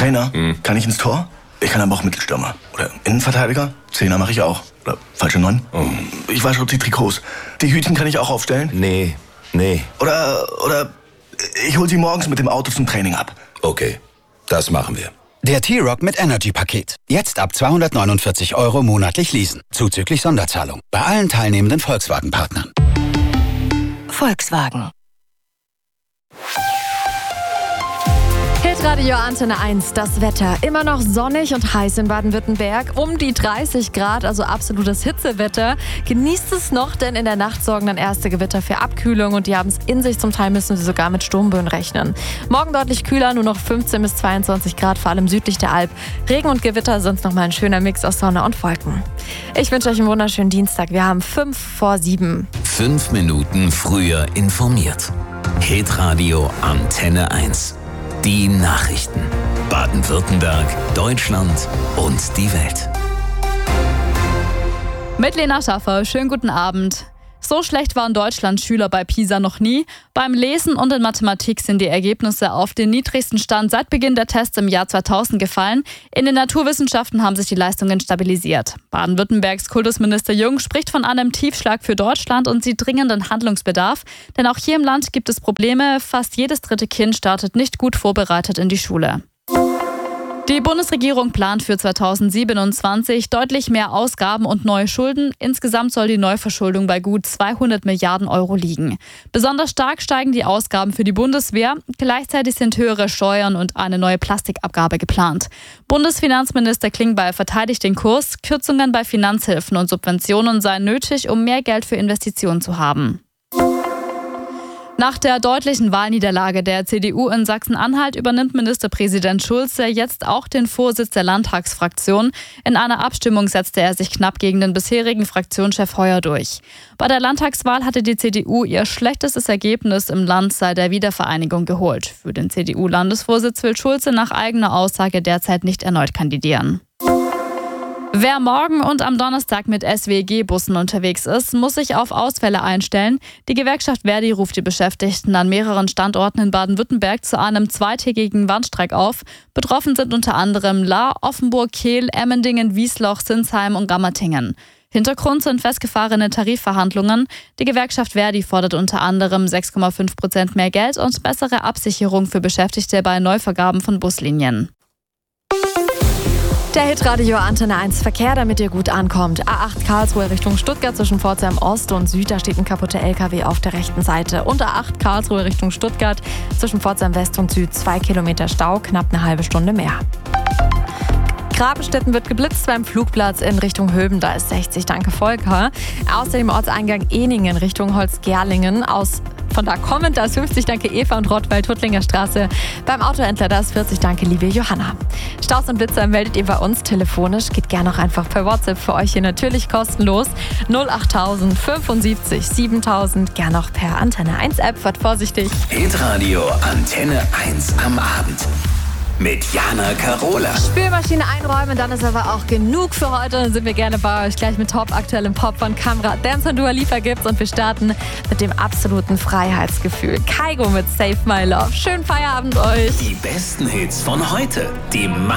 Trainer? Kann ich ins Tor? Ich kann aber auch Mittelstürmer. Oder Innenverteidiger? Zehner mache ich auch. Oder falsche 9? Ich wasche die Trikots. Die Hütchen kann ich auch aufstellen? Nee. Oder ich hol sie morgens mit dem Auto zum Training ab. Okay, das machen wir. Der T-Rock mit Energy-Paket. Jetzt ab 249 € monatlich leasen. Zuzüglich Sonderzahlung. Bei allen teilnehmenden Volkswagen-Partnern. Volkswagen. Hitradio Antenne 1, das Wetter. Immer noch sonnig und heiß in Baden-Württemberg. Um die 30 Grad, also absolutes Hitzewetter. Genießt es noch, denn in der Nacht sorgen dann erste Gewitter für Abkühlung und die haben es in sich. Zum Teil müssen sie sogar mit Sturmböen rechnen. Morgen deutlich kühler, nur noch 15 bis 22 Grad, vor allem südlich der Alp. Regen und Gewitter, sonst nochmal ein schöner Mix aus Sonne und Wolken. Ich wünsche euch einen wunderschönen Dienstag. Wir haben 6:55. 5 Minuten früher informiert. Hitradio Antenne 1. Die Nachrichten. Baden-Württemberg, Deutschland und die Welt. Mit Lena Schaffer, schönen guten Abend. So schlecht waren Deutschland-Schüler bei PISA noch nie. Beim Lesen und in Mathematik sind die Ergebnisse auf den niedrigsten Stand seit Beginn der Tests im Jahr 2000 gefallen. In den Naturwissenschaften haben sich die Leistungen stabilisiert. Baden-Württembergs Kultusminister Jung spricht von einem Tiefschlag für Deutschland und sieht dringenden Handlungsbedarf. Denn auch hier im Land gibt es Probleme. Fast jedes dritte Kind startet nicht gut vorbereitet in die Schule. Die Bundesregierung plant für 2027 deutlich mehr Ausgaben und neue Schulden. Insgesamt soll die Neuverschuldung bei gut 200 Milliarden € liegen. Besonders stark steigen die Ausgaben für die Bundeswehr. Gleichzeitig sind höhere Steuern und eine neue Plastikabgabe geplant. Bundesfinanzminister Klingbeil verteidigt den Kurs. Kürzungen bei Finanzhilfen und Subventionen seien nötig, um mehr Geld für Investitionen zu haben. Nach der deutlichen Wahlniederlage der CDU in Sachsen-Anhalt übernimmt Ministerpräsident Schulze jetzt auch den Vorsitz der Landtagsfraktion. In einer Abstimmung setzte er sich knapp gegen den bisherigen Fraktionschef Heuer durch. Bei der Landtagswahl hatte die CDU ihr schlechtestes Ergebnis im Land seit der Wiedervereinigung geholt. Für den CDU-Landesvorsitz will Schulze nach eigener Aussage derzeit nicht erneut kandidieren. Wer morgen und am Donnerstag mit SWG-Bussen unterwegs ist, muss sich auf Ausfälle einstellen. Die Gewerkschaft Verdi ruft die Beschäftigten an mehreren Standorten in Baden-Württemberg zu einem zweitägigen Warnstreik auf. Betroffen sind unter anderem Lahr, Offenburg, Kehl, Emmendingen, Wiesloch, Sinsheim und Gammertingen. Hintergrund sind festgefahrene Tarifverhandlungen. Die Gewerkschaft Verdi fordert unter anderem 6,5% mehr Geld und bessere Absicherung für Beschäftigte bei Neuvergaben von Buslinien. Der Hitradio Antenne 1 Verkehr, damit ihr gut ankommt. A8 Karlsruhe Richtung Stuttgart zwischen Pforzheim Ost und Süd. Da steht ein kaputter LKW auf der rechten Seite. Und A8 Karlsruhe Richtung Stuttgart zwischen Pforzheim West und Süd. 2 Kilometer Stau, knapp eine halbe Stunde mehr. Grabenstetten wird geblitzt beim Flugplatz in Richtung Höben. Da ist 60. Danke, Volker. Außerdem Ortseingang Eningen Richtung Holzgerlingen. Von da kommend, da ist 50, danke Eva und Rottweil, Tuttlinger Straße. Beim Autohändler, da ist 40, danke liebe Johanna. Staus und Blitzer meldet ihr bei uns telefonisch. Geht gerne auch einfach per WhatsApp, für euch hier natürlich kostenlos. 08000 75 7000, gerne auch per Antenne 1 App, wart vorsichtig. Hitradio Antenne 1 am Abend. Mit Jana Karola. Spülmaschine einräumen, dann ist aber auch genug für heute. Dann sind wir gerne bei euch gleich mit Top aktuellem Pop von Camra. Dance und Dua Lipa gibt's und wir starten mit dem absoluten Freiheitsgefühl. Kaigo mit Save My Love. Schönen Feierabend euch. Die besten Hits von heute. Die